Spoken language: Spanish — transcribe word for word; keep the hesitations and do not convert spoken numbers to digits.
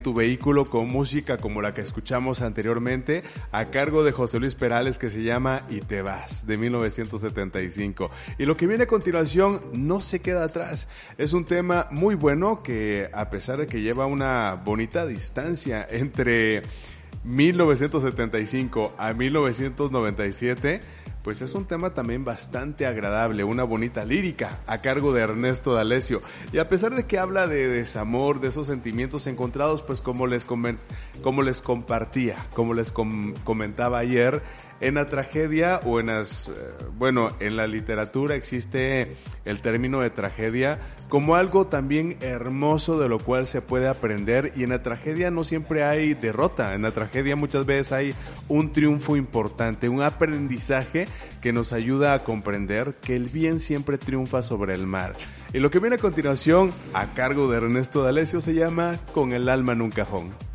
Tu vehículo con música como la que escuchamos anteriormente, a cargo de José Luis Perales, que se llama Y te vas, de mil novecientos setenta y cinco. Y lo que viene a continuación no se queda atrás. Es un tema muy bueno que, a pesar de que lleva una bonita distancia entre mil novecientos setenta y cinco a mil novecientos noventa y siete, pues es un tema también bastante agradable, una bonita lírica a cargo de Ernesto D'Alessio. Y a pesar de que habla de desamor, de esos sentimientos encontrados, pues como les, coment- como les compartía, como les com- comentaba ayer, en la tragedia o en las, eh, bueno, en la literatura existe el término de tragedia como algo también hermoso de lo cual se puede aprender, y en la tragedia no siempre hay derrota, en la tragedia muchas veces hay un triunfo importante, un aprendizaje que nos ayuda a comprender que el bien siempre triunfa sobre el mal. Y lo que viene a continuación, a cargo de Ernesto D'Alessio, se llama Con el alma en un cajón.